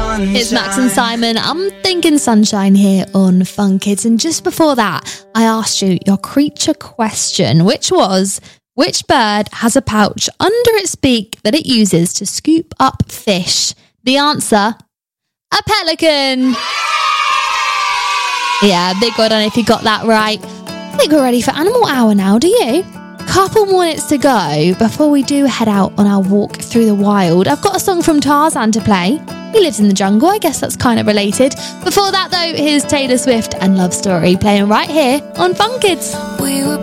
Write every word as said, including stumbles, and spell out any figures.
sunshine. It's Max and Simon. I'm thinking sunshine here on Fun Kids. And just before that, I asked you your creature question, which was, which bird has a pouch under its beak that it uses to scoop up fish? The answer, a pelican. Yeah, big well done if you got that right. I think we're ready for Animal Hour now, do you? Couple more minutes to go before we do head out on our walk through the wild. I've got a song from Tarzan to play. He lives in the jungle. I guess that's kind of related. Before that, though, here's Taylor Swift and Love Story playing right here on Fun Kids. We were